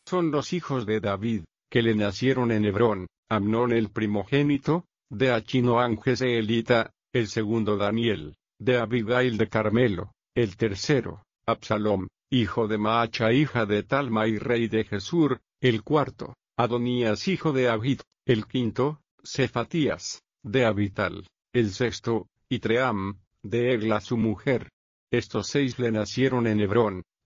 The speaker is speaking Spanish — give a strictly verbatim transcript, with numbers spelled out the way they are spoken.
son los hijos de David, que le nacieron en Hebrón: Amnón el primogénito, de Achinoam Jezreelita; el segundo Daniel, de Abigail de Carmelo; el tercero, Absalom, hijo de Maacha hija de Talmai rey de Gesur; el cuarto, Adonías hijo de Agit; el quinto, Cefatías, de Abital; el sexto, Itream, de Egla su mujer. Estos seis le nacieron en Hebrón,